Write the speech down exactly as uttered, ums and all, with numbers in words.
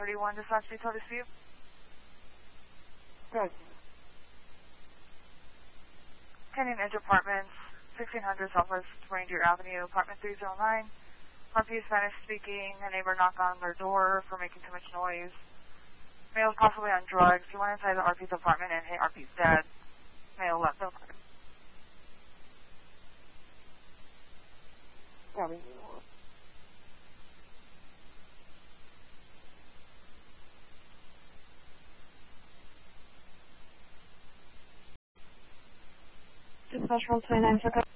thirty-one dispatch detail dispute. Good. Canyon Edge Apartments, sixteen hundred Southwest Reindeer Avenue, apartment three oh nine. R P Spanish speaking, a neighbor knocked on their door for making too much noise. Male possibly on drugs. He went inside the R P's apartment and hit R P's dad. Male left the apartment. Copy. Dispatch roll twenty-nine, check out.